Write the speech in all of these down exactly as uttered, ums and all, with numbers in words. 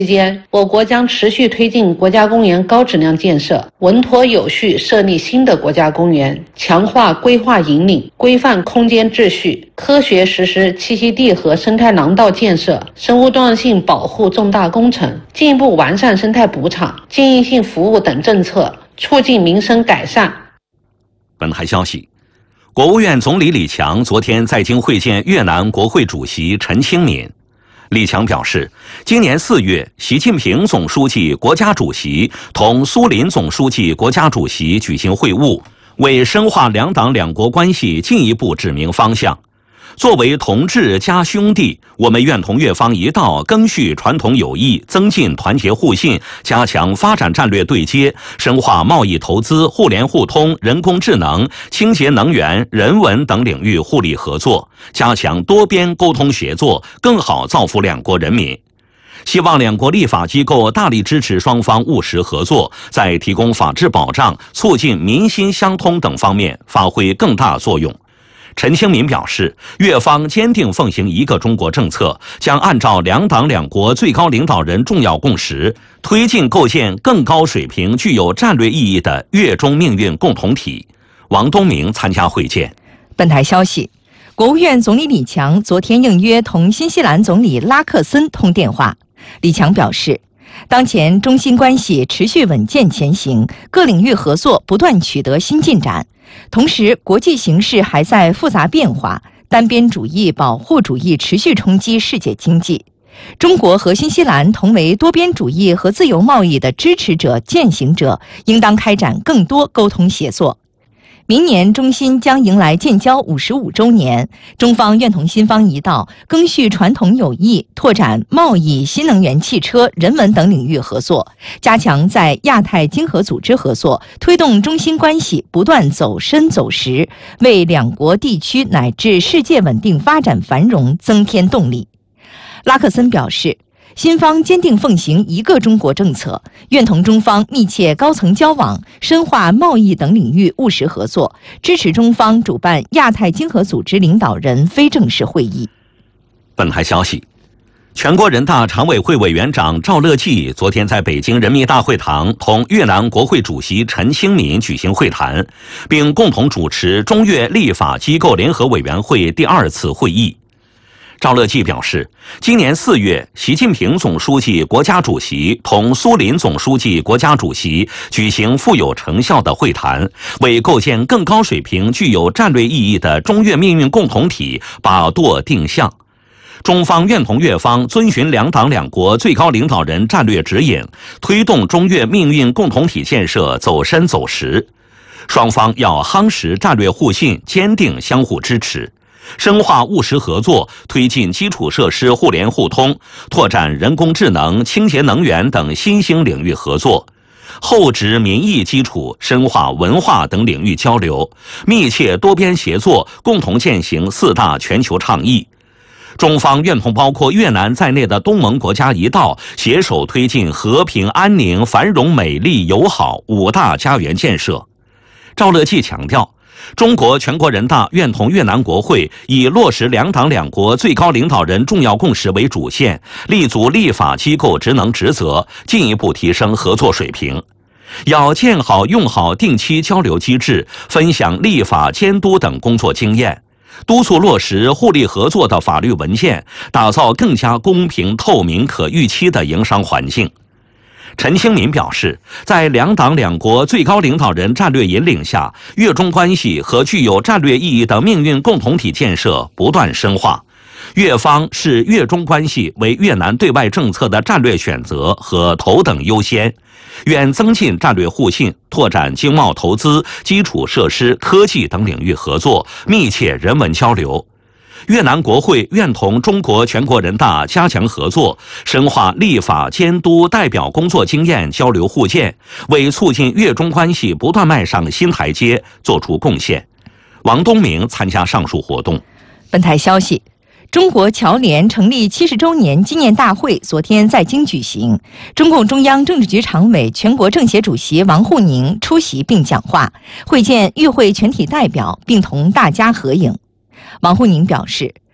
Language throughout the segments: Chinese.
期间，我国将持续推进国家公园高质量建设，稳妥有序设立新的国家公园，强化规划引领，规范空间秩序，科学实施栖息地和生态廊道建设、生物多样性保护重大工程，进一步完善生态补偿、经营性服务等政策，促进民生改善。 本台消息，国务院总理李强昨天在京会见越南国会主席陈清敏。李强表示，今年四月，习近平总书记、国家主席同苏林总书记、国家主席举行会晤，为深化两党两国关系进一步指明方向。作为同志加兄弟，我们愿同越方一道赓续传统友谊，增进团结互信，加强发展战略对接，深化贸易投资、互联互通、人工智能、清洁能源、人文等领域互利合作，加强多边沟通协作，更好造福两国人民。希望两国立法机构大力支持双方务实合作，在提供法治保障、促进民心相通等方面发挥更大作用。陈清敏表示，越方坚定奉行一个中国政策，将按照两党两国最高领导人重要共识，推进构建更高水平、具有战略意义的越中命运共同体。王东明参加会见。 本台消息，国务院总理李强昨天应约同新西兰总理拉克森通电话。李强表示，当前中新关系持续稳健前行，各领域合作不断取得新进展。同时，国际形势还在复杂变化，单边主义、保护主义持续冲击世界经济。中国和新西兰同为多边主义和自由贸易的支持者、践行者，应当开展更多沟通协作。明年中新将迎来建交五十五周年，中方愿同新方一道赓续传统友谊，拓展贸易、新能源汽车、人文等领域合作，加强在亚太经合组织合作，推动中新关系不断走深走实，为两国地区乃至世界稳定发展繁荣增添动力。拉克森表示，新方坚定奉行一个中国政策，愿同中方密切高层交往，深化贸易等领域务实合作，支持中方主办亚太经合组织领导人非正式会议。 本台消息，全国人大常委会委员长赵乐际昨天在北京人民大会堂同越南国会主席陈清敏举行会谈，并共同主持中越立法机构联合委员会第二次会议。赵乐际表示，今年四月，习近平总书记、国家主席同苏林总书记、国家主席举行富有成效的会谈，为构建更高水平、具有战略意义的中越命运共同体把舵定向。中方愿同越方遵循两党两国最高领导人战略指引，推动中越命运共同体建设走深走实。双方要夯实战略互信，坚定相互支持。深化务实合作，推进基础设施互联互通，拓展人工智能、清洁能源等新兴领域合作，厚植民意基础，深化文化等领域交流，密切多边协作，共同践行四大全球倡议。中方愿同包括越南在内的东盟国家一道，携手推进和平、安宁、繁荣、美丽、友好五大家园建设。赵乐际强调，中国全国人大愿同越南国会以落实两党两国最高领导人重要共识为主线，立足立法机构职能职责，进一步提升合作水平。要建好用好定期交流机制，分享立法监督等工作经验，督促落实互利合作的法律文件，打造更加公平、透明、可预期的营商环境。陈清敏表示，在两党两国最高领导人战略引领下，越中关系和具有战略意义的命运共同体建设不断深化。越方视越中关系为越南对外政策的战略选择和头等优先，愿增进战略互信，拓展经贸投资、基础设施、科技等领域合作，密切人文交流。越南国会愿同中国全国人大加强合作，深化立法监督代表工作经验交流互鉴，为促进越中关系不断迈上新台阶作出贡献。王东明参加上述活动。 本台消息，中国侨联成立七十周年纪念大会昨天在京举行，中共中央政治局常委、全国政协主席王沪宁出席并讲话，会见与会全体代表，并同大家合影。王沪宁表示，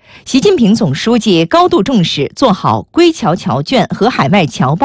习近平总书记高度重视做好归侨侨眷和海外侨胞